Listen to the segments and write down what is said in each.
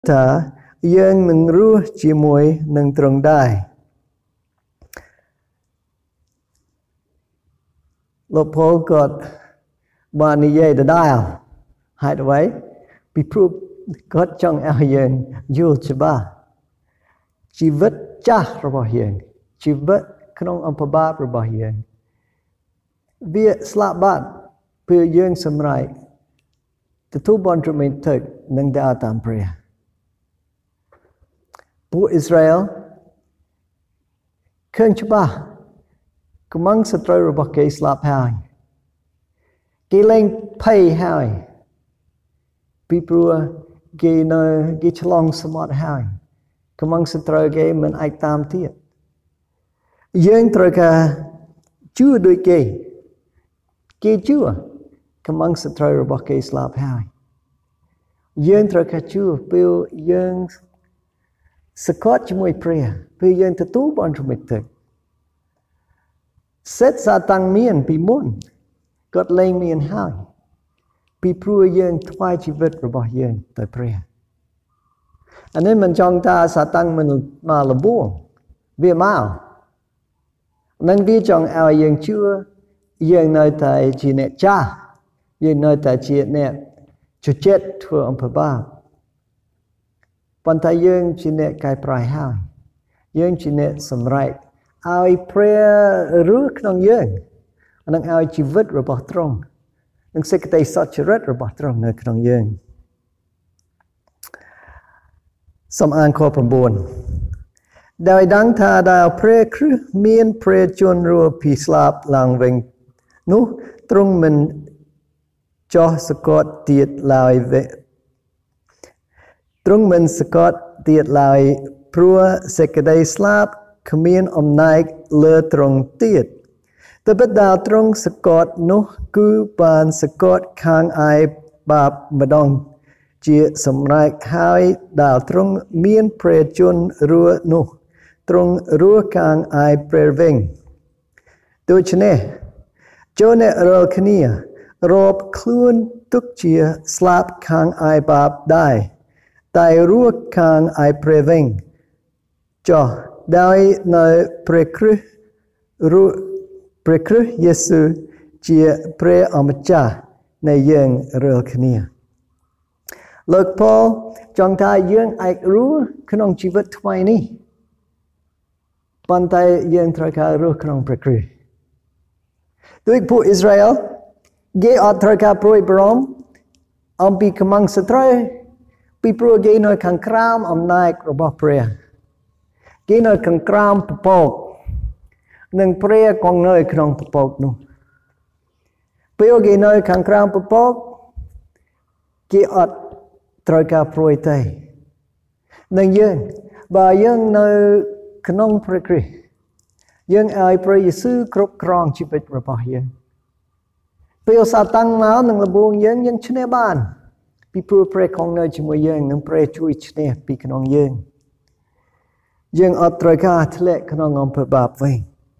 ថាយើងនឹងរស់ជាមួយនឹងទ្រង់ដែរលោកពលគាត់បាននិយាយដដែលហេតុអ្វីពីព្រោះគាត់ចង់ឲ្យយើងយល់ច្បាស់ជីវិតចាស់របស់យើងជីវិតក្នុងអង្គបាបរបស់យើងវាស្លាប់បាត់ពេលយើងសម្រេចទទួលបានទ្រង់ទឹកនិងដើរតាមព្រះពួកអ៊ីស្រាអែលឃើញច្បាស់កំងសត្រូវរបស់គេស្លាប់ហើយគេលែងភ័យហើយពីព្រោះគេឆ្លងសមុទ្រហើយកំងសត្រូវគេមិនអាចតាមទៀតយើងត្រូវការជឿដូចគេជឿកំងសត្រូវរបស់គេស្លាប់ហើយយើងត្រូវការជឿពេលយើងសកត់ជាមួយព្រះពេលយើងទទួលបានទ្រង់ទឹកសេតសាតាំងមានពីមុនគាត់លែងមានហើយពីព្រោះយើងថ្វាយជីវិតរបស់យើងទៅព្រះអានេះមិនចង់ថាសាតាំងមិនមកលបងវាមកនឹងវាចង់ឲ្យយើងជឿយើងនៅតែជាអ្នកចាស់យើងនៅតែជាអ្នកចិត្តធ្វើអំពើបាបប៉ុន្តែយើងជាអ្នកកែប្រែហើយយើងជាអ្នកសម្រេចឲ្យព្រះរស់ក្នុងយើងនិងឲ្យជីវិតរបស់ទ្រង់និងសេចក្តីសុចរិតរបស់ទ្រង់នៅក្នុងយើងសូមអានខ9ដោយដឹងថាដែលព្រះគ្រិស្តមានព្រះជន្មរស់ពីស្លាប់ឡើងវិញនោះទ្រង់មិនចោះសកត់ទៀតឡើយទ្រង់មិនសកត់ទៀតឡើយព្រោះសេចក្តីស្លាប់គ្មានអំណាចលើទ្រង់ទៀតតែបិទដែលទ្រង់សកត់នោះគឺបានសកត់ខាងឯបាបម្ដងជាសម្រេចហើយដែលទ្រង់មានព្រះជន្មរស់នោះទ្រង់រស់ខាងឯព្រះវិញដូច្នេះចូលអ្នករាល់គ្នារាប់ខ្លួនទុកជាស្លាប់ខាងឯបាបដែរតែរស់ខាងឯព្រះវិញចុះដោយនៅព្រះគ្រិស្តយេស៊ូវជាព្រះអម្ចាស់នៃយើងរាល់គ្នាលោកប៉ូលចង់ថាយើងអាចរស់ក្នុងជីវិតថ្មីនេះប៉ុន្តែយើងត្រូវការរស់ក្នុងព្រះគ្រីស្ទដូចពួកអ៊ីស្រាអែលគេអត់ត្រូវការព្រួយបារម្ភអំពីកំងសត្រូវពីព្រោះគេនៅខាងក្រោមអំណាចរបស់ព្រះគេនៅខាងក្រោមពពកនិងព្រះគង់នៅក្នុងពពកនោះពេលគេនៅខាងក្រោមពពកគេអត់ត្រូវការព្រួយទេនឹងយើងបើយើងនៅក្នុងព្រះគ្រីស្ទយើងឲ្យព្រះយេស៊ូវគ្រប់គ្រងជីវិតរបស់យើងពេលសាតាំងមកនឹងលបងយើងឈ្នះបានពីព្រោះព្រះគង់នៅជាមួយយើងនិងព្រះជួយឈ្នះពីក្នុងយើងអត់ត្រូវការធ្លាក់ក្នុងអំពើបាបវិញ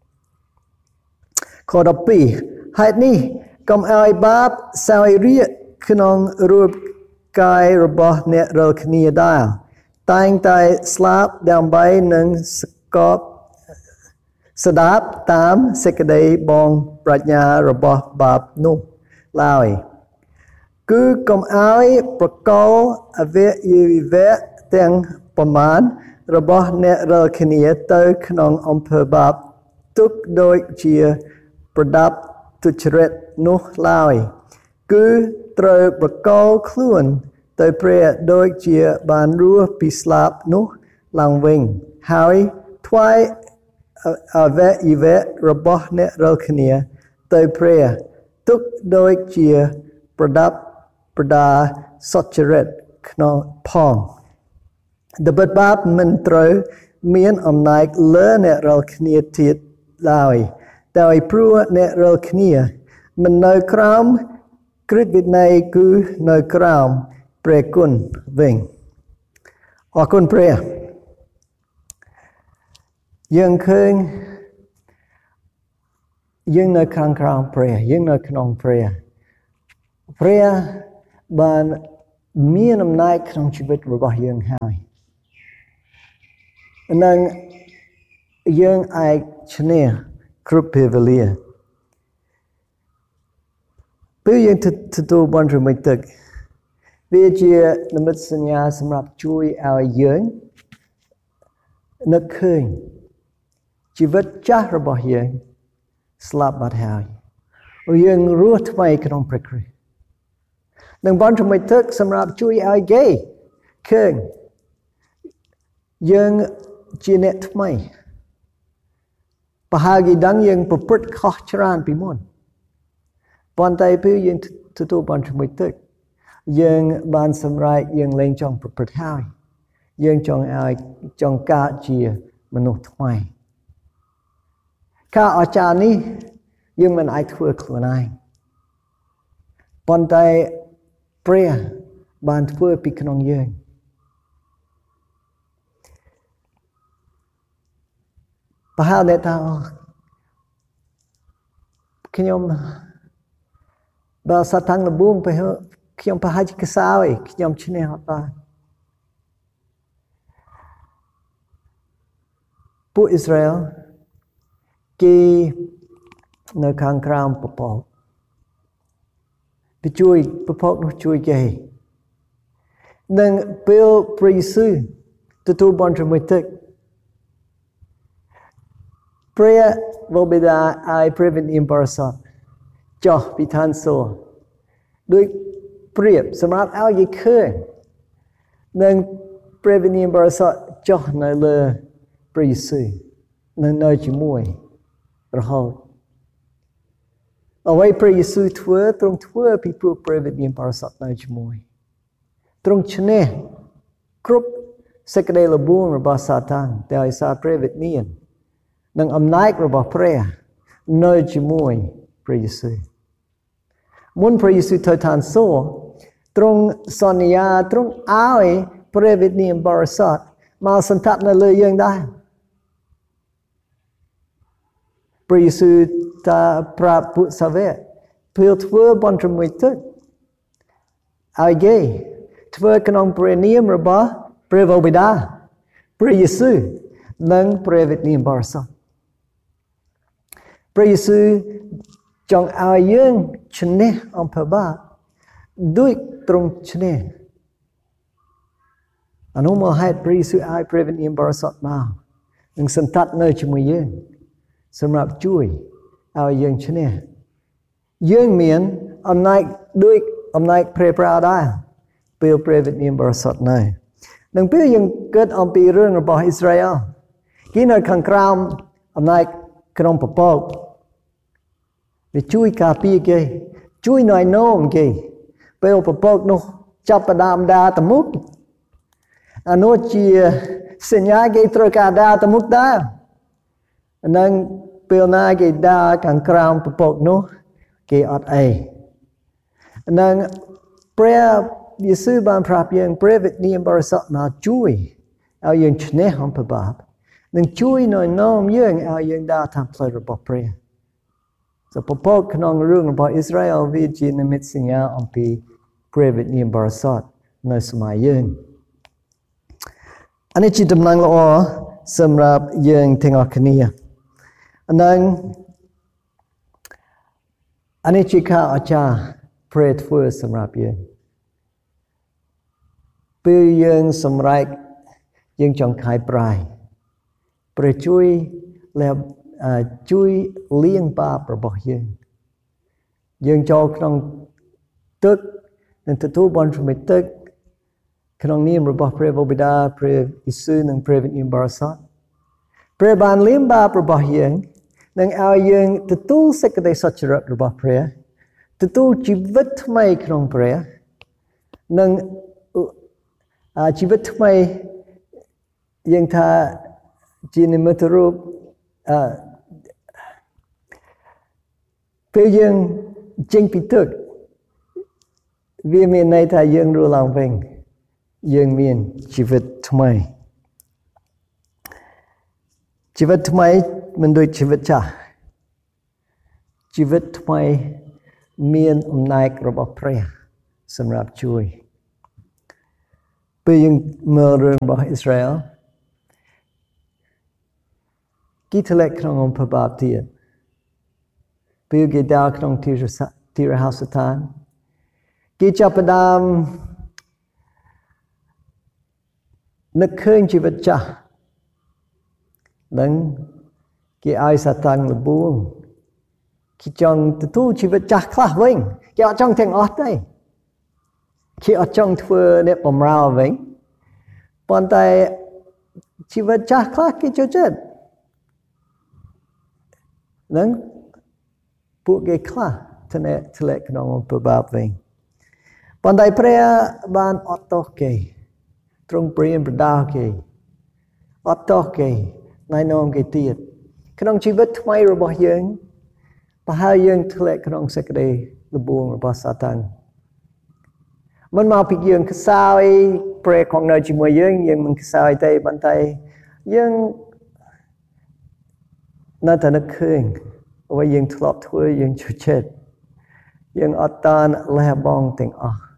ខ12ហេតុនេះកុំឲ្យបាបសោយរាជក្នុងរូបកាយរបស់អ្នករាល់គ្នាដែរតែងតែស្លាប់ដើម្បីនឹងស្ដាប់តាមសេចក្តីបងប្រាជ្ញារបស់បាបនោះឡើយគឺកុំឲ្យប្រកល់អវយវៈទាំងប្រមាណរបស់អ្នករាល់គ្នាទៅក្នុងអំពើបាបទុកដូចជាប្រដាប់ទុច្ចរិតនោះឡើយគឺត្រូវប្រកល់ខ្លួនទៅព្រះដូចជាបានរស់ពីស្លាប់នោះឡើងវិញហើយថ្វាយអវយវៈរបស់អ្នករាល់គ្នាទៅព្រះទុកដូចជាប្រដាប់ប្រដាសុចរិតក្នុងផងដែលបាបមិនត្រូវមានអំណាចលើអ្នករាល់គ្នាទៀតឡើយដោយព្រោះអ្នករាល់គ្នាមិននៅក្រោមគ្រឹះវិន័យគឺនៅក្រោមព្រះគុណវិញអរគុណព្រះយើងឃើញយើងនៅខាងក្រោមព្រះយើងនៅក្នុងព្រះបានមានអំណាចក្នុងជីវិតរបស់យើងហើយនឹងយើងអាចឈ្នះគ្រប់ពេលវេលាពេលយើងទទួលបានរមិញទឹកវាជានិមិត្តសញ្ញាសម្រាប់ជួយឲ្យយើងនឹកឃើញជីវិតចាស់របស់យើងស្លាប់បាត់ហើយយើងរស់ថ្មីក្នុងព្រះគ្រីស្ទនឹងបានរមិញទឹកសម្រាប់ជួយឲ្យគេឃើញយើងជាអ្នកថ្មីប្រហែលគេដឹងយើងប្រព្រឹត្តខុសច្រើនពីមុនប៉ុន្តែពេលយើងទទួលបានរមិញទឹកយើងបានសម្រេចយើងលែងចង់ប្រព្រឹត្តហើយយើងចង់កើតជាមនុស្សថ្មីការអស្ចារ្យនេះយើងមិនអាចធ្វើខ្លួនឯងប៉ុន្តែព្រះបានធ្វើពីក្នុងយើងប្រហែលអ្នកថាខ្ញុំបើសាតាំងលបួងទៅខ្ញុំប្រហែលជាកសោយខ្ញុំឈ្នះអត់បានពួកអ៊ីស្រាអែលគេនៅខាងក្រោមពពកទៅជួយពពកនោះជួយគេនឹងពេលព្រះយេស៊ូវទទួលបានរមិញទឹកព្រះបិតាឲ្យព្រះវិញ្ញាណបរិសុទ្ធចុះពីឋានសួគ៌ដោយព្រៀបសម្រាប់ឲ្យគេឃើញនឹងព្រះវិញ្ញាណបរិសុទ្ធចុះនៅលើព្រះយេស៊ូវនៅជាមួយរហូតអ្វីព្រះយេស៊ូវធ្វើទ្រង់ធ្វើពីព្រោះព្រះវិញ្ញាណបរិសុទ្ធនៅជាមួយទ្រង់ឈ្នះគ្រប់សេចក្តីល្បួងរបស់សាតាំងដែលឲ្យសារព្រះវិញ្ញាណនិងអំណាចរបស់ព្រះនៅជាមួយព្រះយេស៊ូវមុនព្រះយេស៊ូវទៅឋានសួគ៌ទ្រង់សន្យាទ្រង់ឲ្យព្រះវិញ្ញាណបរិសុទ្ធមកសន្តាប់នៅលើយើងដែរព្រះយេស៊ូវតាប្រាប់ពួកសាវកពេលធ្វើបានរមិញទឹកឲ្យគេធ្វើក្នុងព្រះនាមរបស់ព្រះបិតាព្រះយេស៊ូវនិងព្រះវិញ្ញាណបរិសុទ្ធព្រះយេស៊ូវចង់ឲ្យយើងឈ្នះអំពើបាបដូចទ្រង់ឈ្នះអនុមហេតុព្រះយេស៊ូវឲ្យព្រះវិញ្ញាណបរិសុទ្ធមកនឹងសន្តាប់នៅជាមួយយើងសម្រាប់ជួយឲ្យយើងឈ្នះយើងមានអំណាចដូចអំណាចព្រះប្រោដែរពេលព្រះវិញ្ញាណបរិសុទ្ធនៅនឹងពេលយើងគិតអំពីរឿងរបស់អ៊ីស្រាអែលគេនៅខាងក្រោមអំណាចក្នុងពពកវាជួយការពារគេជួយណែនាំគេពេលពពកនោះចាប់ផ្ដើមដើរទៅមុខអានោះជាសញ្ញាគេត្រូវការដើរទៅមុខដែរនឹងពេលណាគេដើរខាងក្រោមពពកនោះគេអត់អីនឹងព្រះយេស៊ូវបានប្រាប់យើងព្រះវិញ្ញាណបរិសុទ្ធមកជួយឲ្យយើងឈ្នះអំពើបាបនឹងជួយណែនាំយើងឲ្យយើងដើរតាមផ្លូវរបស់ព្រះពពកក្នុងរឿងរបស់អ៊ីស្រាអែលវាជានិមិត្តសញ្ញាអំពីព្រះវិញ្ញាណបរិសុទ្ធនៅសម័យយើងអានេះជាដំណឹងល្អសម្រាប់យើងទាំងអស់គ្នានឹងអានេះជាការអស្ចារ្យព្រះធ្វើសម្រាប់យើងពេលយើងសម្រេចយើងចង់ខៃប្រៃព្រះជួយលាងបាបរបស់យើងចូលក្នុងទឹកនិងទទួលបានរមិញទឹកក្នុងនាមរបស់ព្រះបិតាព្រះយេស៊ូវនិងព្រះវិញ្ញាណបរិសុទ្ធព្រះបានលាងបាបរបស់យើងនិងឲ្យយើងទទួលសេចក្តីសុចរិតរបស់ព្រះទទួលជីវិតថ្មីក្នុងព្រះនិងជីវិតថ្មីយើងថាជានិមិត្តរូបពេលយើងចេញពីទឹកវាមានន័យថាយើងរស់ឡើងវិញយើងមានជីវិតថ្មីជីវិតថ្មីមិនដូចជីវិតចាស់ជីវិតថ្មីមានអំណាចរបស់ព្រះសម្រាប់ជួយពេលយើងមើលរឿងរបស់អ៊ីស្រាអែលគេធ្លាក់ក្នុងអំពើបាបទៀតពេលគេដើរក្នុងទីរហោស្ថានគេចាប់ផ្ដើមនឹកឃើញជីវិតចាស់នឹងគេឲ្យសាតាំងលបួងគេចង់ទទួលជីវិតចាស់ខ្លះវិញគេអត់ចង់ទាំងអស់ទេគេអត់ចង់ធ្វើអ្នកបំរើវិញប៉ុន្តែជីវិតចាស់ខ្លះគេចូលចិត្តនឹងពួកគេខ្លះធ្លាក់ក្នុងអំពើបាបវិញប៉ុន្តែព្រះបានអត់ទោសគេទ្រង់ព្រានប្រដៅគេអត់ទោសគេណែនាំគេទៀតក្នុងជីវិតថ្មីរបស់យើងប្រហែលយើងធ្លាក់ក្នុងសេចក្តីលបួងរបស់សាតាំងមិនមកពីយើងខ្សោយព្រះគង់នៅជាមួយយើងមិនខ្សោយទេប៉ុន្តែយើងនៅតែនឹកឃើញអ្វីយើងធ្លាប់ធ្វើយើងជឿចិត្តយើងអត់តានលះបង់ទាំងអស់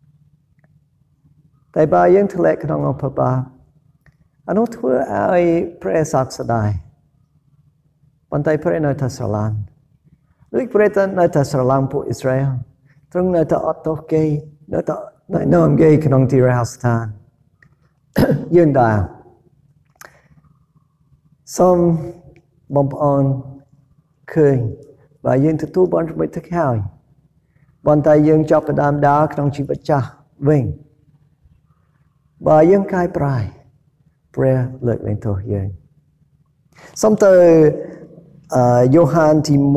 តែបើយើងធ្លាក់ក្នុងអំពើបាបអានោះធ្វើឲ្យព្រះសោកស្ដាយប៉ុន្តែព្រះនៅតែស្រឡាញ់ដូចព្រះនៅតែស្រឡាញ់ពួកអ៊ីស្រាអែលទ្រង់នៅតែអត់ទោសគេនៅតែណែនាំគេក្នុងទីរហោស្ថានយើងដែរសូមបងប្អូនឃើញបើយើងទទួលបានជំនួយទឹកហើយប៉ុន្តែយើងចាប់ផ្ដើមដើរក្នុងជីវិតចាស់វិញបើយើងកាយប្រែព្រះលើកលែងទោសយើងសូមទៅយ៉ូហានទី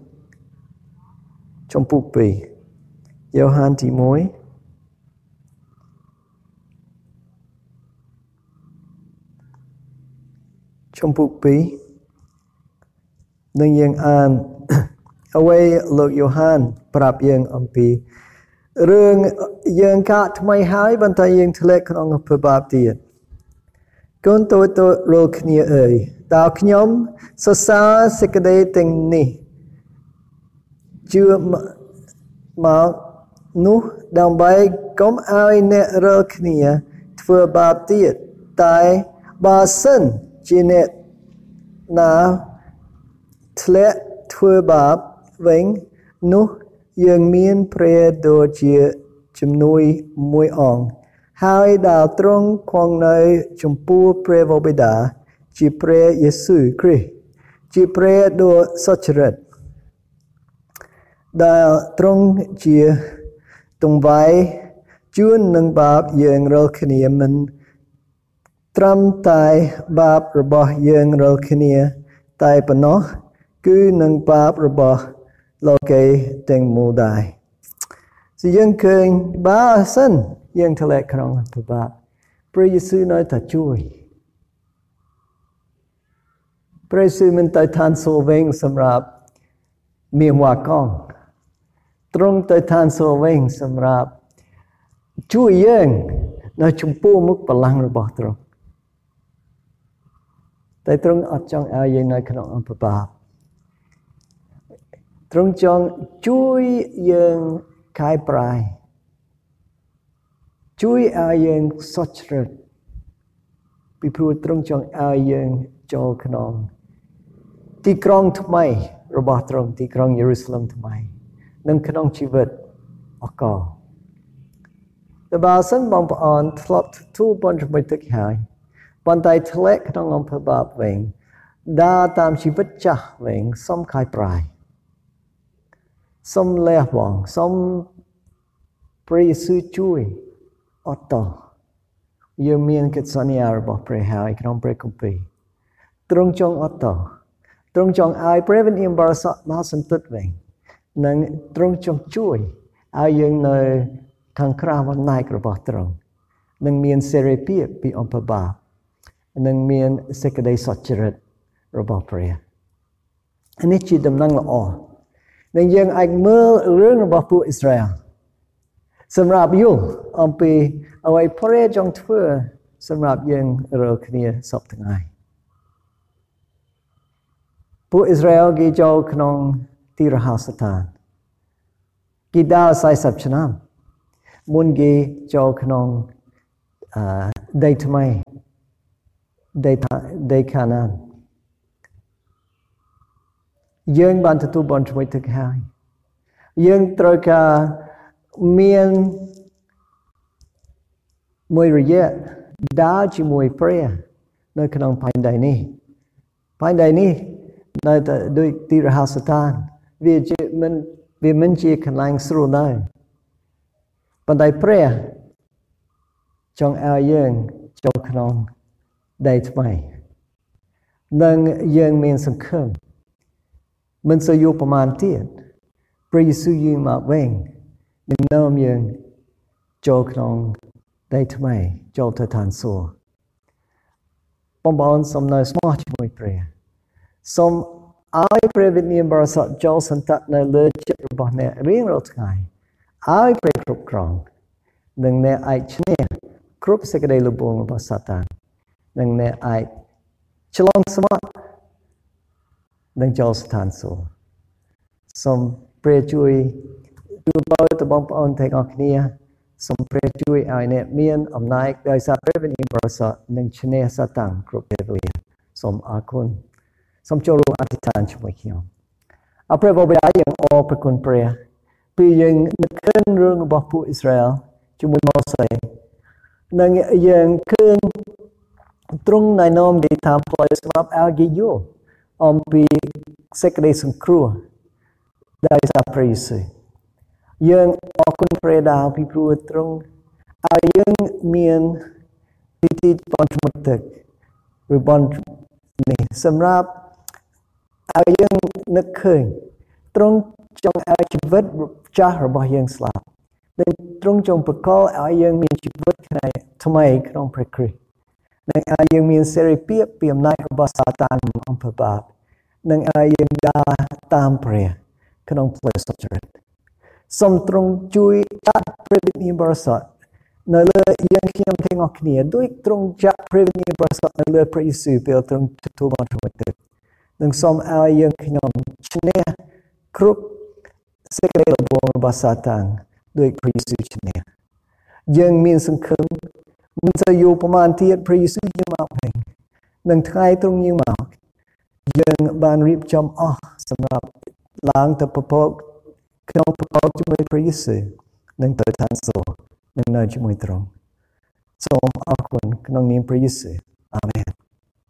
1ចំពុក2យ៉ូហានទី1ចំពុក2នឹងយើងអានអ្វីលោកយ៉ូហានប្រាប់យើងអំពីរឿងយើងកាត់ថ្មីហើយប៉ុន្តែយើងធ្លាក់ក្នុងអំពើបាបទៀតកូនតូចៗរាល់គ្នាអើយតើខ្ញុំសរសើរសេចក្តីទាំងនេះជឿមកនោះដើម្បីកុំឲ្យអ្នករាល់គ្នាធ្វើបាបទៀតតែបើសិនជាអ្នកណាធ្លាក់ធ្វើបាបវិញនោះយើងមានព្រះដូចជាជំនួយមួយអង្គហើយដែលទ្រង់គង់នៅចំពោះព្រះវរបិតាជាព្រះយេស៊ូវគ្រីស្ទជាព្រះដ៏សុចរិតដែលទ្រង់ជាទង្វើជួននឹងបាបយើងរាល់គ្នាមិនត្រឹមតែបាបរបស់យើងរាល់គ្នាតែប៉ុណ្ណោះគឺនឹងបាបរបស់លោកេទាំងមូលដែរយើងឃើញបើសិនយើងធ្លាក់ក្នុងអំពើបាបព្រះយេស៊ូវនៅតែជួយព្រះយេស៊ូវមិនទៅឋានសួគ៌វិញសម្រាប់មានវ៉ាកងទ្រង់ទៅឋានសួគ៌វិញសម្រាប់ជួយយើងនៅចំពោះមុខបល្ល័ង្ករបស់ទ្រង់តែទ្រង់អត់ចង់ឲ្យយើងនៅក្នុងអំពើបាបទ្រង់ចង់ជួយយើងកាយប្រែជួយឲ្យយើងសុចរិតពីព្រោះទ្រង់ចង់ឲ្យយើងចូលក្នុងទីក្រុងថ្មីរបស់ទ្រង់ទីក្រុងយេរូសាឡិមថ្មីនិងក្នុងជីវិតអកលតែបើសិនបងប្អូនធ្លាប់ទទួលបានជំនួយទឹកហើយប៉ុន្តែធ្លាក់ក្នុងអំពើបាបវិញដើរតាមជីវិតចាស់វិញសូមកាយប្រែសូមលះបង់សូមព្រះយេស៊ូវជួយអត់តោះយើងមានកិច្ចសន្យារបស់ព្រះហើយក្នុងព្រះគម្ពីរទ្រង់ចង់អត់តោះទ្រង់ចង់ឲ្យព្រះវិញ្ញាណបរិសុទ្ធមកសន្តិដ្ឋវិញនិងទ្រង់ចង់ជួយឲ្យយើងនៅខាងក្រៅអំណាចរបស់ទ្រង់និងមានសេរីភាពពីអំពើបាបនិងមានសេចក្តីសុចរិតរបស់ព្រះនេះជាដំណឹងល្អនិងយើងអាចមើលរឿងរបស់ពួកអ៊ីស្រាអែលសម្រាប់យល់អំពីអ្វីព្រះចង់ធ្វើសម្រាប់យើងរាល់គ្នាសពថ្ងៃពួកអ៊ីស្រាអែលគេចូលក្នុងទីរហោស្ថានគេដើរ40ឆ្នាំមុនគេចូលក្នុងដីថ្មីដីខាណានយើងបានទទួលបានថ្មីទឹកហើយយើងត្រូវការមានមួយរយៈដើរជាមួយព្រះនៅក្នុងផែនដីនេះនៅតែដូចទីរហោស្ថានវាមិនជាកន្លែងស្រួលដែរប៉ុន្តែព្រះចង់ឲ្យយើងចូលក្នុងដីថ្មីនិងយើងមានសង្ឃឹមមិនសូវយូរប្រមាណទៀតព្រះយេស៊ូវយាងមកវិញនឹងនាំយើងចូលក្នុងដីថ្មីចូលទៅឋានសួគ៌បងប្អូនសូមនៅស្មោះជាមួយព្រះសូមឲ្យព្រះវិញ្ញាណបរិសុទ្ធចូលសន្តៈនៅលើចិត្តរបស់អ្នករៀងរាល់ថ្ងៃឲ្យព្រះគ្រប់គ្រងនិងអ្នកអាចឈ្នះគ្រប់សេចក្តីលំបាករបស់សាតាននិងអ្នកអាចឆ្លងសមុទ្រនិងចូលស្ថានសួគ៌សូមព្រះជួយដល់ទៅបងប្អូនទាំងអស់គ្នាសូមព្រះជួយឲ្យអ្នកមានអំណាចដោយសារព្រះវិញ្ញាណបរិសុទ្ធនិងឈ្នះសាតាំងគ្រប់ពេលវេលាសូមអរគុណសូមចូលរួមអធិដ្ឋានជាមួយខ្ញុំអរព្រះបិតាយើងអរព្រគុណព្រះពីយើងនឹកឃើញរឿងរបស់ពួកអ៊ីស្រាអែលជាមួយម៉ូសេនិងយើងឃើញទ្រង់ណែនាំគេថាផ្លូវសម្រាប់ឲ្យគេយល់អំពីសេចក្តីសង្គ្រោះដោយសារព្រះយេស៊ូវយើងអរគុណព្រះដែលពីព្រោះទ្រង់ឲ្យយើងមានពិធីបុណ្យមុតទឹកឬបុណ្យនេះសម្រាប់ឲ្យយើងនឹកឃើញទ្រង់ចង់ឲ្យជីវិតចាស់របស់យើងស្លាប់និងទ្រង់ចង់ប្រកល់ឲ្យយើងមានជីវិតថ្មីក្នុងព្រះគ្រីស្ទនិងឲ្យយើងមានសេរីភាពពីអំណាចរបស់សាតានអំពើបាបនិងឲ្យយើងដើរតាមព្រះក្នុងផ្លូវសុចរិតសូមទ្រង់ជួយចាត់ព្រះវិញ្ញាណបរិសុទ្ធនៅលើយើងខ្ញុំទាំងអស់គ្នាដោយទ្រង់ចាត់ព្រះវិញ្ញាណបរិសុទ្ធនៅលើព្រះយេស៊ូវពេលទ្រង់ទទួលបានថ្មីទឹកនិងសូមឲ្យយើងខ្ញុំឈ្នះគ្រប់សេចក្តីលំបាករបស់សាតានដោយព្រះយេស៊ូវឈ្នះយើងមានសង្ឃឹមមិនសូវយូរប្រហែលទៀតព្រះយេស៊ូវយាងមកវិញនិងថ្ងៃទ្រង់យាងមកយើងបានរៀបចំអស់សម្រាប់ឡើងទៅប្រពកក្នុងប្រកបជាមួយព្រះយេស៊ូវនិងទៅឋានសួគ៌និងនៅជាមួយទ្រង់សូមអរគុណក្នុងនាមព្រះយេស៊ូវអាមែន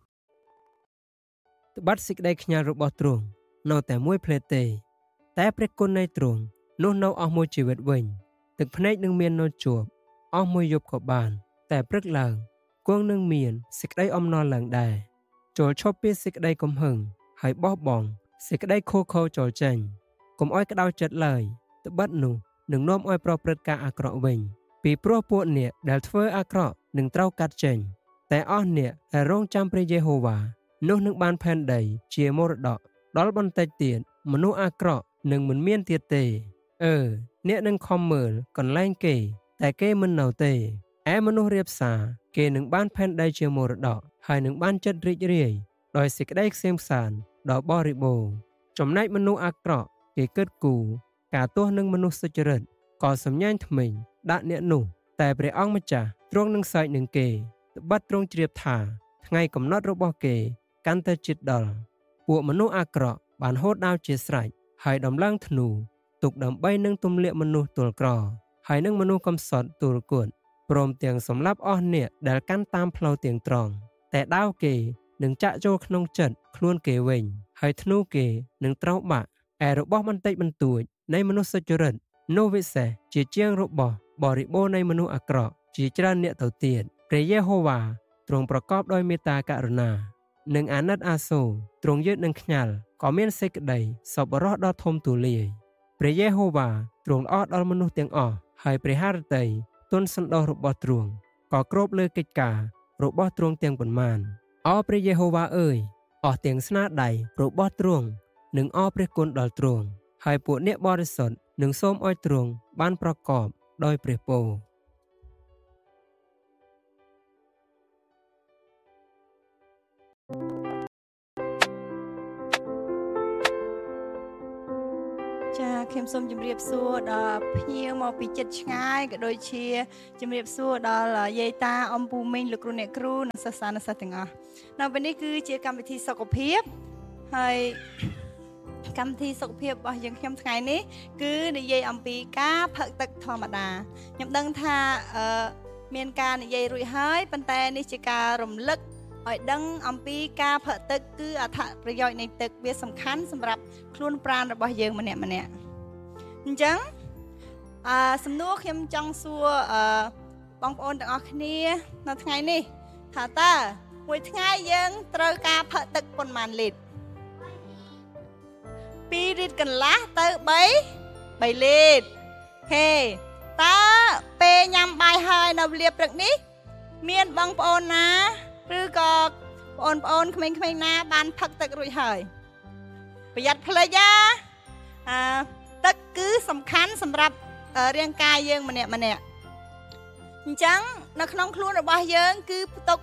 ត្បិតសេចក្តីខ្ញាល់របស់ទ្រង់នៅតែមួយផ្លេតទេតែព្រះគុណនៃទ្រង់នោះនៅអស់មួយជីវិតវិញទឹកភ្នែកនឹងមាននៅជាប់អស់មួយយប់ក៏បានតែព្រឹកឡើងគង់នឹងមានសេចក្តីអំណរឡើងដែរចូលឈប់ពីសេចក្តីកំហឹងហើយបោះបង់សេចក្តីខូខើចូលចេញកុំឲ្យក្តៅចិត្តឡើយត្បិតនោះនឹងនាំឲ្យប្រព្រឹត្តការអាក្រក់វិញពីព្រោះពួកអ្នកដែលធ្វើអាក្រក់នឹងត្រូវកាត់ចេញតែអស់អ្នកដែលរងចាំព្រះយេហូវ៉ានោះនឹងបានផែនដីជាមរតកដល់បន្តិចទៀតមនុស្សអាក្រក់នឹងមិនមានទៀតទេអ្នកនឹងខំមើលកន្លែងគេតែគេមិននៅទេឯមនុស្សរាបសារគេនឹងបានផែនដីជាមរតកហើយនឹងបានចិត្តរីករាយដោយសេចក្តីក្សេមក្សាន្តដ៏បរិបូរណ៍ចំណែកមនុស្សអាក្រក់គេគិតគូរការទោះនឹងមនុស្សសុចរិតក៏សម្ញែងធ្មេញដាក់អ្នកនោះតែព្រះអង្គម្ចាស់ទ្រង់នឹងសើចនឹងគេត្បិតទ្រង់ជ្រាបថាថ្ងៃកំណត់របស់គេកាន់តែជិតដល់ពួកមនុស្សអាក្រក់បានហូតដាវជាស្រេចហើយដំឡើងធ្នូទុកដើម្បីនឹងទម្លាក់មនុស្សទល់ក្រហើយនឹងមនុស្សកំសត់ទូលគត់ព្រមទាំងសម្លាប់អស់អ្នកដែលកាន់តាមផ្លូវទាំងត្រង់តែដាវគេនឹងចាក់ចូលក្នុងចិត្តខ្លួនគេវិញហើយធ្នូគេនឹងត្រូវបាក់ឯរបស់បន្តិចបន្តួចនៃមនុស្សសុចរិតនោះវិសេសជាជាងរបស់បរិបូរណ៍នៃមនុស្សអាក្រក់ជាច្រើនអ្នកទៅទៀតព្រះយេហូវ៉ាទ្រង់ប្រកបដោយមេត្តាករុណានិងអាណិតអាសូរទ្រង់យឺតនឹងខ្ញាល់ក៏មានសេចក្តីសប្បុរសដ៏ធំទូលាយព្រះយេហូវ៉ាទ្រង់ល្អដល់មនុស្សទាំងអស់ហើយព្រះハរតីទុនសន្តោសរបស់ទ្រង់ក៏គ្របលើកិច្ចការរបស់ទ្រង់ទាំងប៉ុន្មានអោព្រះយេហូវ៉ាអើយអស់ទាំងស្នាដៃរបស់ទ្រង់និងអរព្រះគុណដល់ទ្រង់ហើយពួកអ្នកបរិសុទ្ធនឹងសូមឲ្យទ្រង់បានប្រកបដោយព្រះពរចាខ្ញុំសូមជម្រាបសួរដល់ភ្ញៀវមកពីជិតឆ្ងាយក៏ដូចជាជម្រាបសួរដល់យាយតាអំពូមីងលោកគ្រូអ្នកគ្រូនិងសិស្សានុសិស្សទាំងអស់នៅពេលនេះគឺជាកម្មវិធីសុខភាពហើយកម្មវិធីសុខភាពរបស់យើងខ្ញុំថ្ងៃនេះគឺនិយាយអំពីការផឹកទឹកធម្មតាខ្ញុំដឹងថាមានការនិយាយរួចហើយប៉ុន្តែនេះជាការរំលឹកឲ្យដឹងអំពីការផឹកទឹកគឺអត្ថប្រយោជន៍នៃទឹកវាសំខាន់សម្រាប់ខ្លួនប្រាណរបស់យើងម្នាក់អញ្ចឹងសំណួរខ្ញុំចង់សួរបងប្អូនទាំងអស់គ្នានៅថ្ងៃនេះថាតើមួយថ្ងៃយើងត្រូវការផឹកទឹកប៉ុន្មានលីត្រ2លីត្រកន្លះទៅ3លីត្រហេតើពេលញ៉ាំបាយហើយនៅវេលាព្រឹកនេះមានបងប្អូនណាឬក៏បងប្អូនក្មេងៗណាបានផឹកទឹករួចហើយប្រយ័ត្នភ្លេចទឹកគឺសំខាន់សម្រាប់រាងកាយយើងម្នាក់អញ្ចឹងនៅក្នុងខ្លួនរបស់យើងគឺផ្ទុក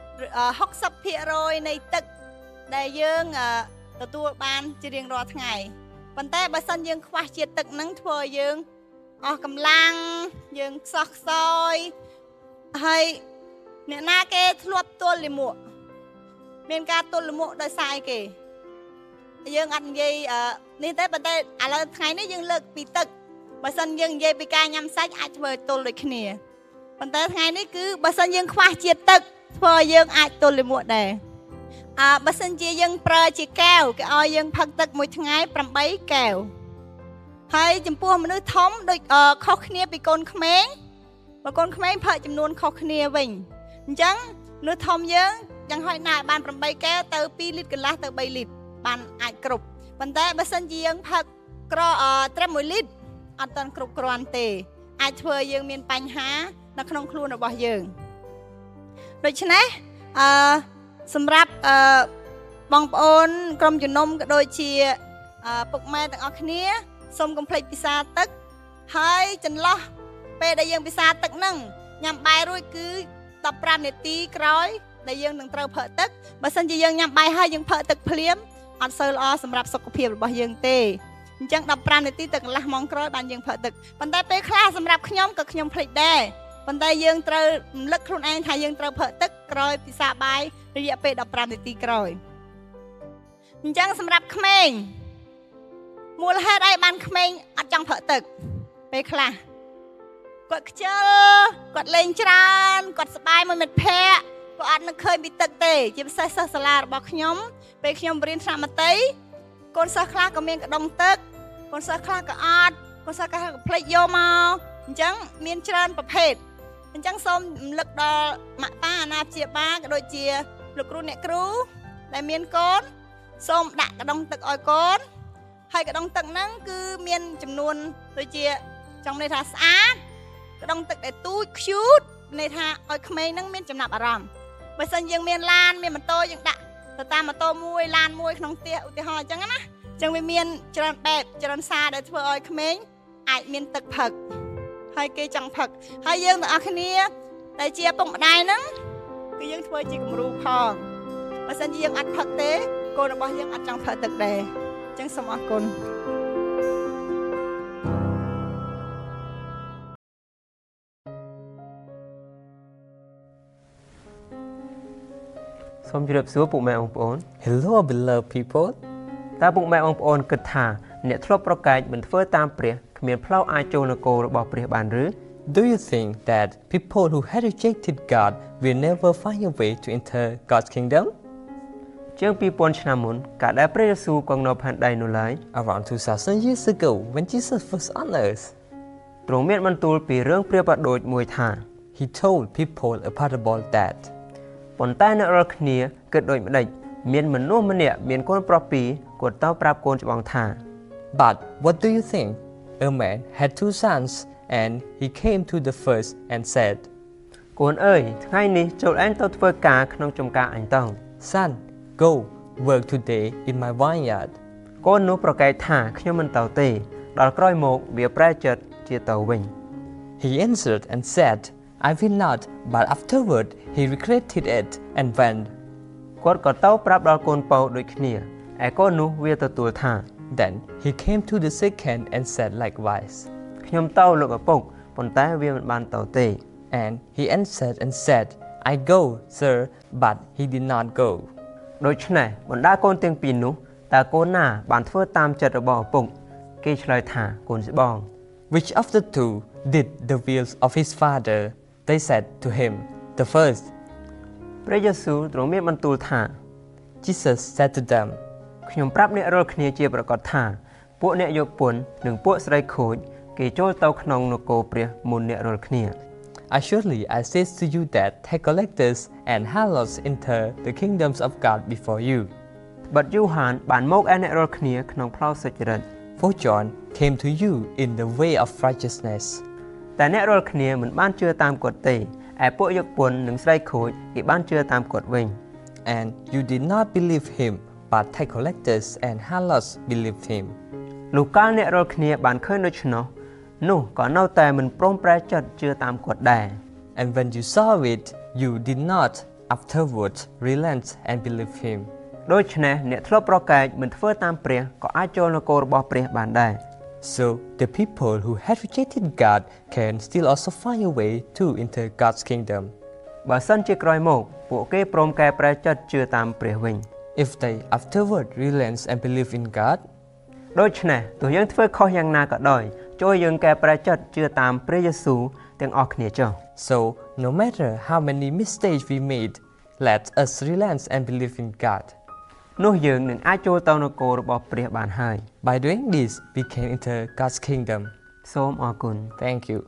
60% នៃទឹកដែលយើងទទួលបានជារៀងរាល់ថ្ងៃប៉ុន្តែបើសិនយើងខ្វះជាតិទឹកហ្នឹងធ្វើឲ្យយើងអស់កម្លាំងយើងខ្សោះខ្សោយហើយអ្នកណាគេធ្លាប់ទល់លាមកមានការទល់លាមកដោយសារអីគេយើងអត់និយាយនេះទេប៉ុន្តែឥឡូវថ្ងៃនេះយើងលើកពីទឹកបើសិនយើងនិយាយពីការញ៉ាំសាច់អាចធ្វើទល់ដូចគ្នាប៉ុន្តែថ្ងៃនេះគឺបើសិនយើងខ្វះជាតិទឹកធ្វើឲ្យយើងអាចទល់លាមកដែរបើសិនជាយើងប្រើជាកែវគេឲ្យយើងផឹកទឹកមួយថ្ងៃ8កែវហើយចំពោះមនុស្សធំដូចខុសគ្នាពីកូនក្មេងបើកូនក្មេងផឹកចំនួនខុសគ្នាវិញអញ្ចឹងមនុស្សធំយើងយ៉ាងហោចណាស់បាន8កែវទៅ2លីត្រកន្លះទៅ3លីត្របានអាចគ្រប់ប៉ុន្តែបើសិនជាយើងផឹកត្រឹម1លីត្រអត់ទាន់គ្រប់គ្រាន់ទេអាចធ្វើឲ្យយើងមានបញ្ហានៅក្នុងខ្លួនរបស់យើងដូច្នេះសម្រាប់បងប្អូនក្រុមជំនុំក៏ដូចជាពុកម៉ែទាំងអស់គ្នាសូមកុំភ្លេចពិសាទឹកហើយចន្លោះពេលដែលយើងពិសាទឹកហ្នឹងញ៉ាំបាយរួចគឺ15នាទីក្រោយដែលយើងនឹងត្រូវផឹកទឹកបើសិនជាយើងញ៉ាំបាយហើយយើងផឹកទឹកភ្លាមអត់សូវល្អសម្រាប់សុខភាពរបស់យើងទេអញ្ចឹង15នាទីទៅកន្លះម៉ោងក្រោយបានយើងផឹកទឹកប៉ុន្តែពេលខ្លះសម្រាប់ខ្ញុំក៏ខ្ញុំភ្លេចដែរប៉ុន្តែយើងត្រូវរំលឹកខ្លួនឯងថាយើងត្រូវផឹកទឹកក្រោយពិសាបាយរយៈពេល15នាទីក្រោយអញ្ចឹងសម្រាប់ក្មេងមូលហេតុអីបានក្មេងអត់ចង់ផឹកទឹកពេលខ្លះគាត់ខ្ជិលគាត់លេងច្រើនគាត់សប្បាយមួយមិត្តភ័ក្តិគាត់អត់នឹកឃើញពីទឹកទេជាពិសេសសិស្សសាលារបស់ខ្ញុំពេលខ្ញុំរៀនថ្នាក់មត្តេយ្យកូនសិស្សខ្លះក៏មានកដុងទឹកកូនសិស្សខ្លះក៏អត់កូនសិស្សខ្លះក៏ភ្លេចយកមកអញ្ចឹងមានច្រើនប្រភេទអញ្ចឹងសូមរំលឹកដល់ម៉ាក់ប៉ាអាណាព្យាបាលក៏ដូចជាលោកគ្រូអ្នកគ្រូដែលមានកូនសូមដាក់កដុងទឹកឲ្យកូនហើយកដុងទឹកហ្នឹងគឺមានចំនួនដូចជាចង់ន័យថាស្អាតកដុងទឹកដែលទូចខ្ជូតន័យថាឲ្យក្មេងហ្នឹងមានចំណាប់អារម្មណ៍បើសិនយើងមានឡានមានម៉ូតូយើងដាក់ទៅតាមម៉ូតូមួយឡានមួយក្នុងផ្ទះឧទាហរណ៍អញ្ចឹងណាអញ្ចឹងវាមានច្រើនបែបច្រើនសារដែលធ្វើឲ្យក្មេងអាចមានទឹកផឹកហើយគេចង់ផឹកហើយយើងទាំងអស់គ្នាដែលជាឪពុកម្ដាយហ្នឹងគឺយើងធ្វើជាគំរូផងបើសិនជាយើងអត់ផឹកទេកូនរបស់យើងអត់ចង់ផឹកទឹកដែរអញ្ចឹងសូមអរគុណសូមជម្រាបសួរពុកម៉ែបងប្អូន Hello beloved people តើពុកម៉ែបងប្អូនគិតថាអ្នកធ្លាប់ប្រកែកមិនធ្វើតាមព្រះគ្មានផ្លូវអាចចូលនគររបស់ព្រះបានឬ Do you think that people who had rejected God will never find a way to enter God's kingdom? ជាង2000ឆ្នាំមុនកាលដែលព្រះយេស៊ូវគង់នៅផែនដីនោះឡើយ Around 2000 years ago when Jesus was on earth ទ្រង់មានបន្ទូលពីរឿងព្រាបដូចមួយថា He told people a parable that ប៉ុន្តែអ្នករាល់គ្នាគិតដូចម្ដេចមានមនុស្សម្នាក់មានកូនប្រុសពីរគាត់ទៅប្រាប់កូនច្បងថា But what do you think? A man had 2 sons and he came to the first and said កូនអើយថ្ងៃនេះចូលឯងទៅធ្វើការក្នុងចំការអញទៅ Son, go work today in my vineyard. កូននោះប្រកែកថាខ្ញុំមិនទៅទេដល់ក្រោយមកវាប្រែចិត្តជាទៅវិញ He answered and said, I will not, but afterward he regretted it and went. គាត់ក៏ទៅប្រាប់ដល់កូនពៅដូចគ្នាឯកូននោះវាទទួលថា Then he came to the second and said likewise. ខ្ញុំទៅលោកឪពុកប៉ុន្តែវាមិនបានទៅទេ And he answered and said, I go, sir, but he did not go. ដូច្នេះបណ្ដាកូនទាំងពីរនោះតើកូនណាបានធ្វើតាមចិត្តរបស់ឪពុកគេឆ្លើយថាកូនច្បង Which of the two did the wills of his father? They said to him, the first. ព្រះយេស៊ូវទ្រង់មានបន្ទូលថា Jesus said to them, ខ្ញុំប្រាប់អ្នករាល់គ្នាជាប្រកាសថាពួកអ្នកយកពន្ធនិងពួកស្រីខូចគេចូលទៅក្នុងនគរព្រះមុនអ្នករាល់គ្នា Assuredly I say to you that tax collectors and harlots enter the kingdoms of God before you. បិទយូហានបានមកឯអ្នករាល់គ្នាក្នុងផ្លូវសុចរិត For John came to you in the way of righteousness. តែអ្នករាល់គ្នាមិនបានជឿតាមគាត់ទេឯពួកយកពន្ធនិងស្រីខូចគេបានជឿតាមគាត់វិញ And you did not believe him, but tax collectors and harlots believed him. លុះកាលអ្នករាល់គ្នាបានឃើញដូច្នោះនោះក៏នៅតែមិនព្រមប្រែចិត្តជឿតាមគាត់ដែរ And when you saw it, you did not afterwards relent and believe him. ដូច្នេះអ្នកធ្លាប់ប្រកែកមិនធ្វើតាមព្រះក៏អាចចូលនគររបស់ព្រះបានដែរ So the people who had rejected God can still also find a way to enter God's kingdom. បើសិនជាក្រោយមកពួកគេព្រមកែប្រែចិត្តជឿតាមព្រះវិញ If they afterward relent and believe in God, ដូច្នេះទោះយើងធ្វើខុសយ៉ាងណាក៏ដោយចូលយើងកែប្រែចិត្តជឿតាមព្រះយេស៊ូវទាំងអស់គ្នាចុះ so no matter how many mistakes we made, let us relent and believe in God. នោះយើងនឹងអាចចូលទៅនគររបស់ព្រះបានហើយ By doing this, we can enter God's kingdom. សូមអរគុណ Thank you.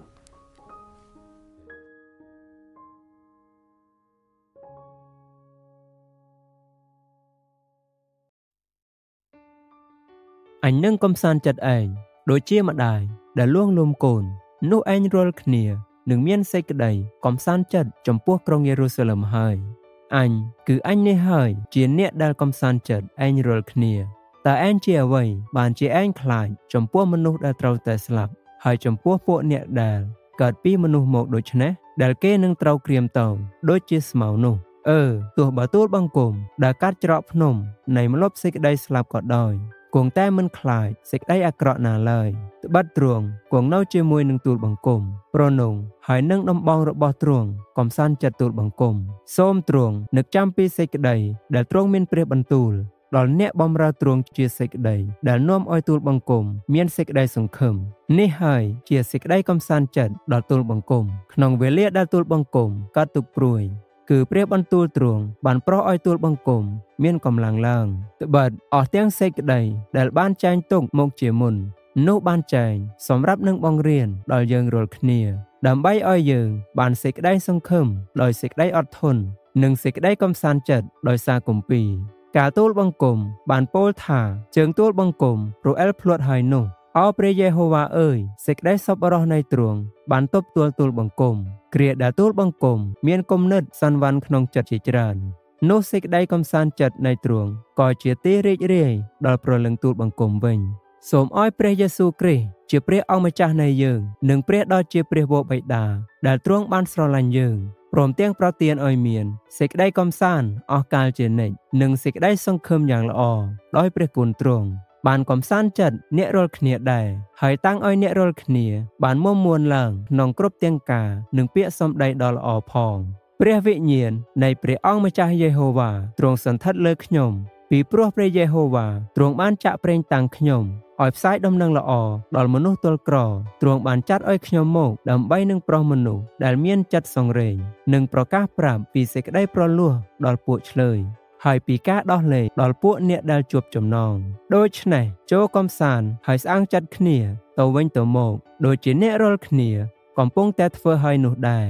Anh នឹងកំសាន្តចិត្តឯងដូចជាម្ដាយដែលលួងលោមកូននោះឯងរាល់គ្នានឹងមានសេចក្តីកំសាន្តចិត្តចំពោះក្រុងយេរូសាឡឹមហើយអញគឺអញនេះហើយជាអ្នកដែលកំសាន្តចិត្តឯងរាល់គ្នាតើឯងជាអ្វីបានជាឯងខ្លាចចំពោះមនុស្សដែលត្រូវតែស្លាប់ហើយចំពោះពួកអ្នកដែលកើតពីមនុស្សមកដូច្នេះដែលគេនឹងត្រូវក្រៀមទៅដូចជាស្មៅនោះទោះបើទូលបង្គំដែលកាត់ច្រកភ្នំនៃម្លប់សេចក្តីស្លាប់ក៏ដោយគង់តែមិនខ្លាចសេចក្តីអាក្រក់ណាឡើយត្បិតទ្រង់គង់នៅជាមួយនឹងទូលបង្គំប្រនងហើយនឹងដំបងរបស់ទ្រង់កំសាន្តចិត្តទូលបង្គំសូមទ្រង់នឹកចាំពីសេចក្តីដែលទ្រង់មានព្រះបន្ទូលដល់អ្នកបម្រើទ្រង់ជាសេចក្តីដែលនាំឲ្យទូលបង្គំមានសេចក្តីសង្ឃឹមនេះហើយជាសេចក្តីកំសាន្តចិត្តដល់ទូលបង្គំក្នុងវេលាដែលទូលបង្គំកាត់ទុកព្រួយគឺព្រះបន្ទូលទ្រង់បានប្រោសឲ្យទូលបង្គំមានកម្លាំងឡើងត្បិតអស់ទាំងសេចក្តីដែលបានចែងទុកមកជាមុននោះបានចែងសម្រាប់នឹងបង្រៀនដល់យើងរាល់គ្នាដើម្បីឲ្យយើងបានសេចក្តីសង្ឃឹមដោយសេចក្តីអត់ធន់និងសេចក្តីកំសាន្តចិត្តដោយសារគម្ពីរការទូលបង្គំបានពោលថាជើងទូលបង្គំរអិលភ្លាត់ហើយនោះអោព្រះយេហូវ៉ាអើយសេចក្តីសប្បុរសនៃទ្រង់បានទប់ទល់ទូលបង្គំគ្រាដែលទូលបង្គំមានគំនិតសន្វ័នក្នុងចិត្តជាច្រើននោះសេចក្តីកំសាន្តចិត្តនៃទ្រង់ក៏ជាទីរីករាយដល់ព្រលឹងទូលបង្គំវិញសូមឲ្យព្រះយេស៊ូវគ្រីស្ទជាព្រះអង្គម្ចាស់នៃយើងនិងព្រះដ៏ជាព្រះវរបិតាដែលទ្រង់បានស្រឡាញ់យើងព្រមទាំងប្រទានឲ្យមានសេចក្តីកំសាន្តអស់កលជានិច្ចនិងសេចក្តីសង្ឃឹមយ៉ាងល្អដោយព្រះគុណទ្រង់បានកំសាន្តចិត្តអ្នករាល់គ្នាដែរហើយតាំងឲ្យអ្នករាល់គ្នាបានមុំមួនឡើងក្នុងគ្រប់ទាំងការនិងពាក្យសម្ដីដ៏ល្អផងព្រះវិញ្ញាណនៃព្រះអង្គម្ចាស់យេហូវ៉ាទ្រង់សន្ធិដ្ឋលើខ្ញុំពីព្រោះព្រះយេហូវ៉ាទ្រង់បានចាក់ប្រេងតាំងខ្ញុំឲ្យផ្សាយដំណឹងល្អដល់មនុស្សទល់ក្រទ្រង់បានចាត់ឲ្យខ្ញុំមកដើម្បីនឹងប្រោសមនុស្សដែលមានចិត្តសង្រេងនិងប្រកាសប្រាប់ពីសេចក្តីប្រលោះដល់ពួកឆ្លើយហើយពីការដោះលែងដល់ពួកអ្នកដែលជួបចំណងដូច្នេះចូលកំសាន្តហើយស្អាងចិត្តគ្នាទៅវិញទៅមកដូចជាអ្នករាល់គ្នាកំពុងតែធ្វើហើយនោះដែរ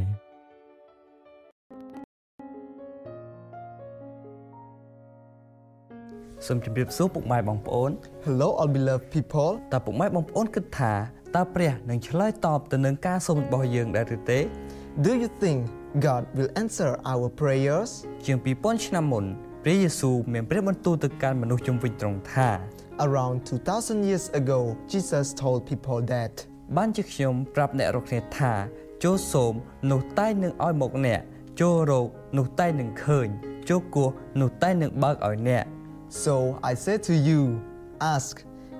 សូមជម្រាបសួរពុកម៉ែបងប្អូន Hello all beloved people តើពុកម៉ែបងប្អូនគិតថាតើព្រះនឹងឆ្លើយតបទៅនឹងការសូមរបស់យើងដែរឬទេ Do you think God will answer our prayers ជាង2000ឆ្នាំមុនព្រះយេស៊ូវមានព្រះបន្ទូលទៅកាន់មនុស្សជុំវិញទ្រង់ថា Around 2000 years ago Jesus told people that បានជាខ្ញុំប្រាប់អ្នករាល់គ្នាថាចូលសូមនោះតែនឹងឲ្យមកអ្នកចូលរកនោះតែនឹងឃើញចូលគោះនោះតែនឹងបើកឲ្យអ្នក So I say to you ask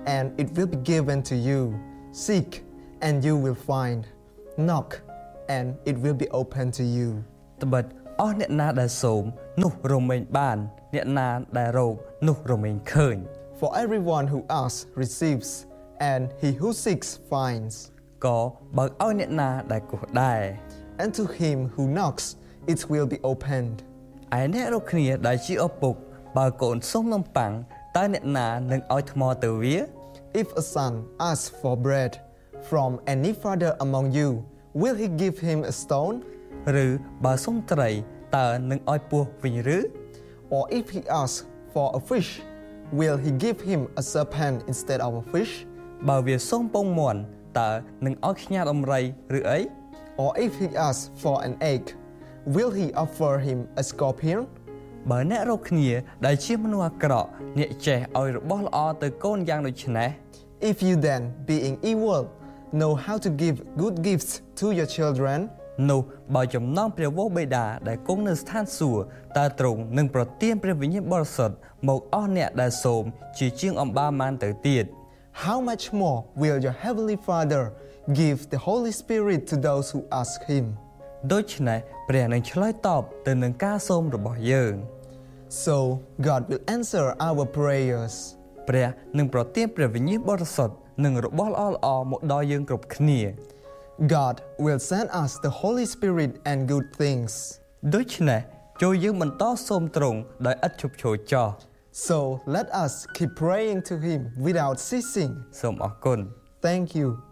and it will be given to you. Seek, and you will find. Knock, and it will be open to you. ត្បិតអស់អ្នកណាដែលសូមនោះរមែងបានអ្នកណាដែលរកនោះរមែងឃើញ For everyone who asks receives, and he who seeks finds. ក៏បើកឲ្យអ្នកណាដែលគោះដែរ And to him who knocks, it will be opened. ឯអ្នករកគ្នាដែលជាឪពុកបើកូនសុំនំប៉័ងតើអ្នកណានឹងឲ្យថ្មទៅវា If a son asks for bread from any father among you, will he give him a stone? ឬបើសុំត្រីតើនឹងឲ្យពស់វិញឬ Or if he asks for a fish, will he give him a serpent instead of a fish? បើវាសុំពងមាន់តើនឹងឲ្យខ្ញាតដំរីឬអី Or if he asks for an egg, will he offer him a scorpion? បើអ្នករកគ្នាដែលជាមនុស្សអាក្រក់អ្នកចេះឲ្យរបស់ល្អទៅកូនយ៉ាងដូចនេះ If you then, being evil, know how to give good gifts to your children, នោះបើចំណងព្រះវរបិតាដែលគង់នៅស្ថានសួគ៌តើទ្រង់នឹងប្រទានព្រះវិញ្ញាណបរិសុទ្ធមកអស់អ្នកដែលសូមជាជាងអំបាម៉ានទៅទៀត how much more will your heavenly Father give the Holy Spirit to those who ask him? ដូច្នេះព្រះនឹងឆ្លើយតបទៅនឹងការសូមរបស់យើង So God will answer our prayers. ព្រះនឹងប្រទានព្រះវិញ្ញាណបរិសុទ្ធនិងរបស់ល្អៗមកដល់យើងគ្រប់គ្នា God will send us the Holy Spirit and good things. ដូច្នេះចូលយើងបន្តសូមទ្រង់ដោយឥតឈប់ឈរចោះ So let us keep praying to him without ceasing. សូមអរគុណ Thank you.